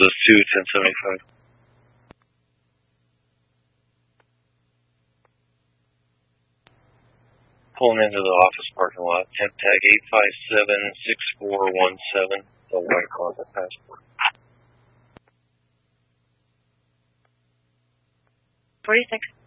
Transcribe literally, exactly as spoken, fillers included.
Kansas two ten seventy-five. Pulling into the office parking lot. Temp tag eight five seven six four one seven. The white Honda Passport. forty-six.